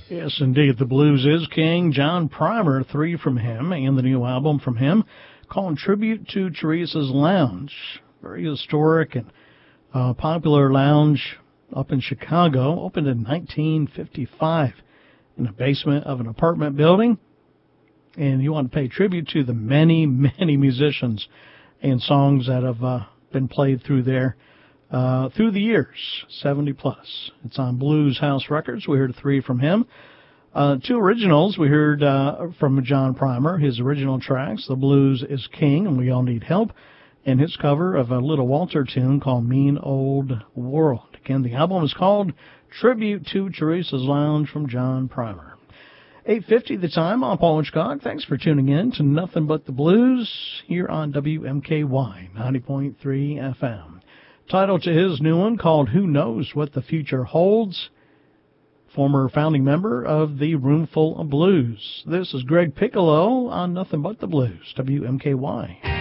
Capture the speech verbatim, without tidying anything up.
Yes, indeed. The Blues is King. John Primer, three from him, and the new album from him called Tribute to Teresa's Lounge. Very historic and uh, popular lounge up in Chicago. Opened in nineteen fifty-five in the basement of an apartment building. And you want to pay tribute to the many, many musicians and songs that have uh, been played through there uh, through the years, seventy plus. It's on Blues House Records. We heard three from him. Uh, two originals. We heard uh, from John Primer, his original tracks, The Blues is King and We All Need Help, and his cover of a Little Walter tune called Mean Old World. Again, the album is called Tribute to Teresa's Lounge from John Primer. eight fifty the time. I'm Paul Hitchcock. Thanks for tuning in to Nothing But the Blues here on W M K Y ninety point three F M. Title to his new one called Who Knows What the Future Holds. Former founding member of the Roomful of Blues. This is Greg Piccolo on Nothing But the Blues, W M K Y.